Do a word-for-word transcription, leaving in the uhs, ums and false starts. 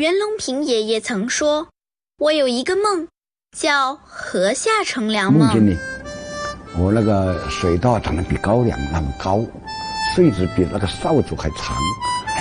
袁隆平爷爷曾说：“我有一个梦，叫河下乘凉梦。” 梦见呢，我那个水稻长得比高粱那么高，穗子比那个扫帚还长。